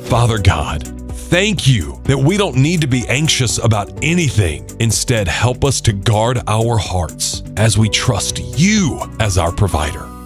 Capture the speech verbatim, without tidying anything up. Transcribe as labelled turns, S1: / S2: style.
S1: Father God, thank you that we don't need to be anxious about anything. Instead, help us to guard our hearts as we trust you as our provider.